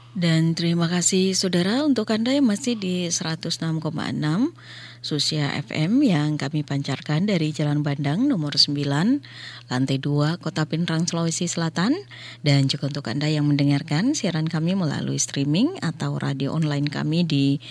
Dan terima kasih saudara untuk Anda yang masih di 106,6 Susia FM yang kami pancarkan dari Jalan Bandang nomor 9, lantai 2, Kota Pinrang, Sulawesi Selatan. Dan juga untuk Anda yang mendengarkan siaran kami melalui streaming atau radio online kami di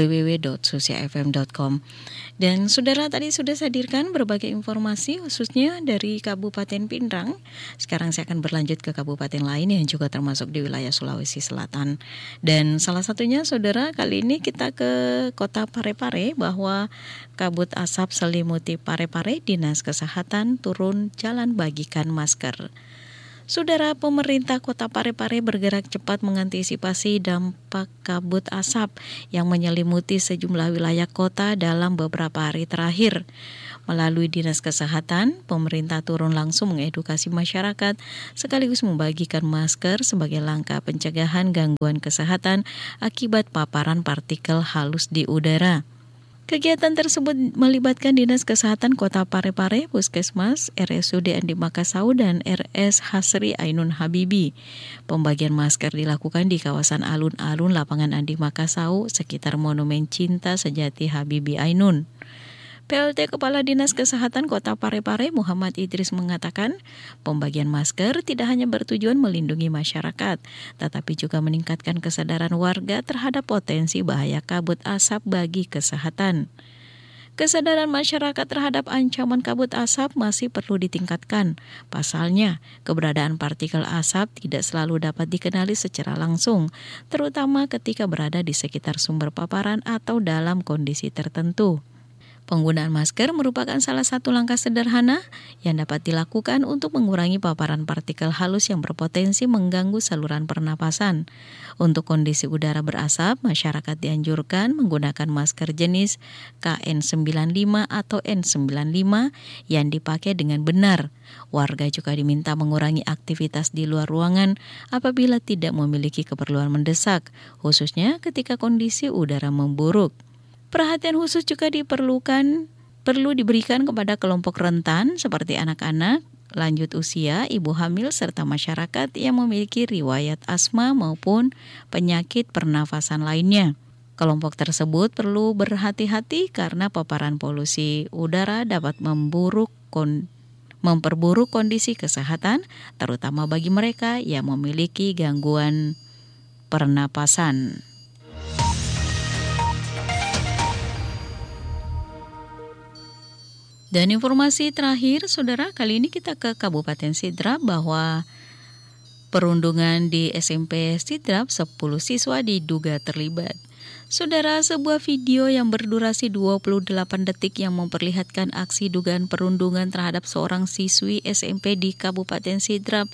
www.susiafm.com. Dan saudara, tadi sudah saya hadirkan berbagai informasi khususnya dari Kabupaten Pinrang. Sekarang saya akan berlanjut ke kabupaten lain yang juga termasuk di wilayah Sulawesi Selatan. Dan salah satunya saudara, kali ini kita ke Kota Parepare bahwa kabut asap selimuti Parepare, Dinas Kesehatan turun jalan bagikan masker. Saudara, pemerintah Kota Parepare bergerak cepat mengantisipasi dampak kabut asap yang menyelimuti sejumlah wilayah kota dalam beberapa hari terakhir. Melalui Dinas Kesehatan, pemerintah turun langsung mengedukasi masyarakat sekaligus membagikan masker sebagai langkah pencegahan gangguan kesehatan akibat paparan partikel halus di udara. Kegiatan tersebut melibatkan Dinas Kesehatan Kota Parepare, Puskesmas, RSUD Andi Makassau, dan RS Hasri Ainun Habibi. Pembagian masker dilakukan di kawasan alun-alun Lapangan Andi Makassau sekitar Monumen Cinta Sejati Habibi Ainun. PLT Kepala Dinas Kesehatan Kota Parepare Muhammad Idris mengatakan, pembagian masker tidak hanya bertujuan melindungi masyarakat, tetapi juga meningkatkan kesadaran warga terhadap potensi bahaya kabut asap bagi kesehatan. Kesadaran masyarakat terhadap ancaman kabut asap masih perlu ditingkatkan. Pasalnya, keberadaan partikel asap tidak selalu dapat dikenali secara langsung, terutama ketika berada di sekitar sumber paparan atau dalam kondisi tertentu. Penggunaan masker merupakan salah satu langkah sederhana yang dapat dilakukan untuk mengurangi paparan partikel halus yang berpotensi mengganggu saluran pernapasan. Untuk kondisi udara berasap, masyarakat dianjurkan menggunakan masker jenis KN95 atau N95 yang dipakai dengan benar. Warga juga diminta mengurangi aktivitas di luar ruangan apabila tidak memiliki keperluan mendesak, khususnya ketika kondisi udara memburuk. Perhatian khusus juga perlu diberikan kepada kelompok rentan seperti anak-anak, lanjut usia, ibu hamil, serta masyarakat yang memiliki riwayat asma maupun penyakit pernafasan lainnya. Kelompok tersebut perlu berhati-hati karena paparan polusi udara dapat memperburuk kondisi kesehatan, terutama bagi mereka yang memiliki gangguan pernapasan. Dan informasi terakhir, saudara, kali ini kita ke Kabupaten Sidrap bahwa perundungan di SMP Sidrap 10 siswa diduga terlibat. Saudara, sebuah video yang berdurasi 28 detik yang memperlihatkan aksi dugaan perundungan terhadap seorang siswi SMP di Kabupaten Sidrap,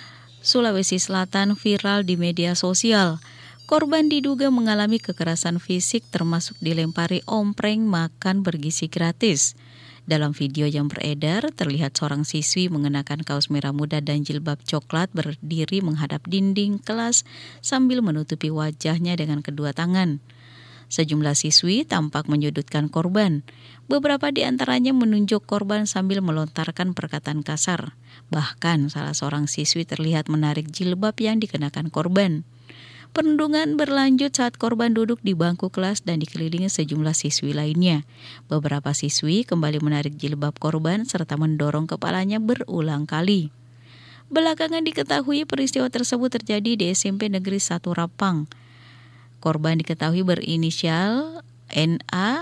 Sulawesi Selatan viral di media sosial. Korban diduga mengalami kekerasan fisik termasuk dilempari ompreng makan bergizi gratis. Dalam video yang beredar, terlihat seorang siswi mengenakan kaos merah muda dan jilbab coklat berdiri menghadap dinding kelas sambil menutupi wajahnya dengan kedua tangan. Sejumlah siswi tampak menyudutkan korban. Beberapa di antaranya menunjuk korban sambil melontarkan perkataan kasar. Bahkan salah seorang siswi terlihat menarik jilbab yang dikenakan korban. Perundungan berlanjut saat korban duduk di bangku kelas dan dikelilingi sejumlah siswi lainnya. Beberapa siswi kembali menarik jilbab korban serta mendorong kepalanya berulang kali. Belakangan diketahui peristiwa tersebut terjadi di SMP Negeri 1 Rapang. Korban diketahui berinisial NA,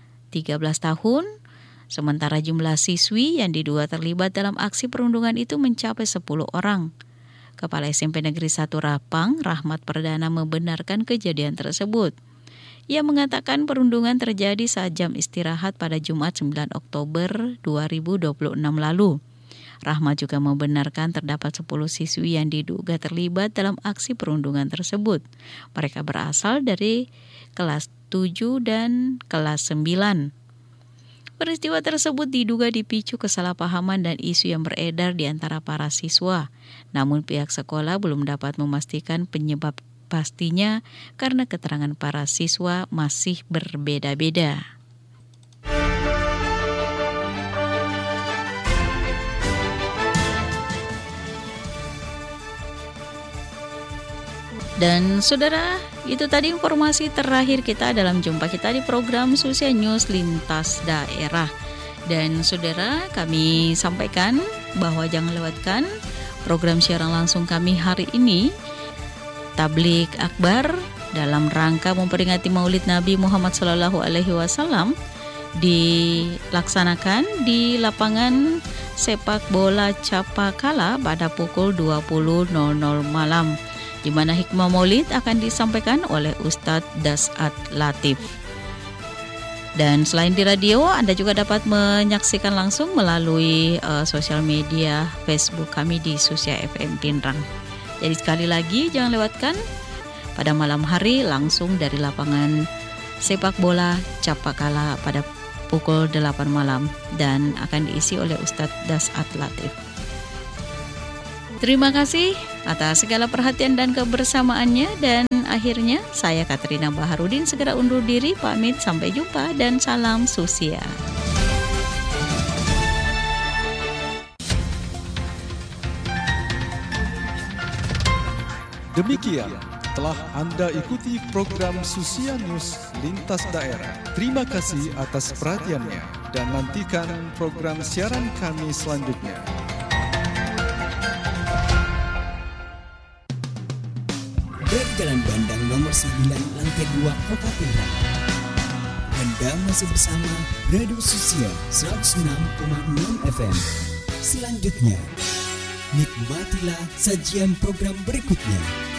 13 tahun, sementara jumlah siswi yang diduga terlibat dalam aksi perundungan itu mencapai 10 orang. Kepala SMP Negeri 1 Rapang, Rahmat Perdana, membenarkan kejadian tersebut. Ia mengatakan perundungan terjadi saat jam istirahat pada Jumat 9 Oktober 2026 lalu. Rahmat juga membenarkan terdapat 10 siswi yang diduga terlibat dalam aksi perundungan tersebut. Mereka berasal dari kelas 7 dan kelas 9. Peristiwa tersebut diduga dipicu kesalahpahaman dan isu yang beredar di antara para siswa. Namun pihak sekolah belum dapat memastikan penyebab pastinya karena keterangan para siswa masih berbeda-beda. Dan saudara, itu tadi informasi terakhir kita dalam jumpa kita di program Susia News Lintas Daerah. Dan saudara, kami sampaikan bahwa jangan lewatkan program siaran langsung kami hari ini, Tablik Akbar dalam rangka memperingati Maulid Nabi Muhammad SAW dilaksanakan di lapangan sepak bola Capakala pada pukul 20.00 malam, di mana hikmah Maulid akan disampaikan oleh Ustadz Dasat Latif. Dan selain di radio, Anda juga dapat menyaksikan langsung melalui sosial media Facebook kami di Susia FM Pinrang. Jadi sekali lagi jangan lewatkan pada malam hari langsung dari lapangan sepak bola Capakala pada pukul 8 malam dan akan diisi oleh Ustadz Dasat Latif. Terima kasih atas segala perhatian dan kebersamaannya, dan akhirnya saya Katrina Baharudin segera undur diri, pamit, sampai jumpa dan salam Susia. Demikian telah Anda ikuti program Susia News Lintas Daerah. Terima kasih atas perhatiannya dan nantikan program siaran kami selanjutnya. Dari Jalan Bandang nomor 9 lantai 2 Kota Pinrang. Anda masih bersama Radio Susia 106,6 FM. Selanjutnya, nikmatilah sajian program berikutnya.